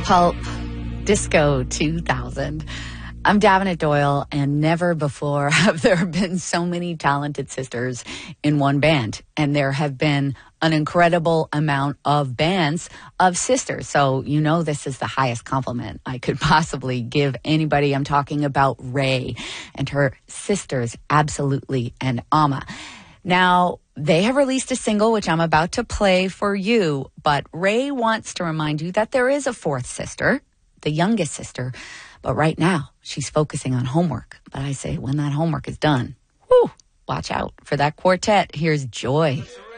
Pulp, Disco 2000. I'm Davenant Doyle, and never before have there been so many talented sisters in one band. And there have been an incredible amount of bands of sisters. So you know this is the highest compliment I could possibly give anybody. I'm talking about Raye and her sisters, Absolutely and Amma. Now, they have released a single, which I'm about to play for you, but Raye wants to remind you that there is a fourth sister, the youngest sister, but right now she's focusing on homework. But I say when that homework is done, watch out for that quartet. Here's Joy.